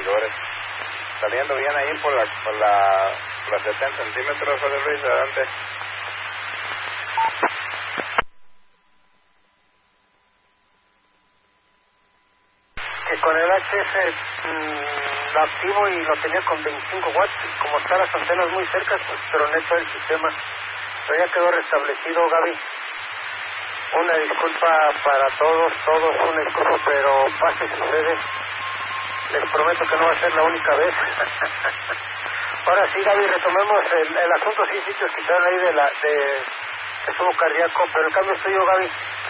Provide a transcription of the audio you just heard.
seguidores. Saliendo bien ahí por la 70 centímetros, José Luis, adelante. Que con el HS lo activo y lo tenía con 25 watts, como están las antenas muy cerca, pues troné todo el sistema, pero ya quedó restablecido, Gaby. Una disculpa para todos, una disculpa, pero pasa y sucede. Les prometo que no va a ser la única vez. Ahora sí, Gaby, retomemos el asunto, sí, que quitaron ahí de tubo cardíaco, pero el cambio es tuyo, Gaby.